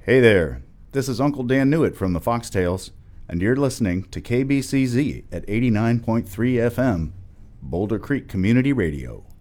Hey there, this is Uncle Dan Newitt from the Foxtails, and you're listening to KBCZ at 89.3 FM, Boulder Creek Community Radio.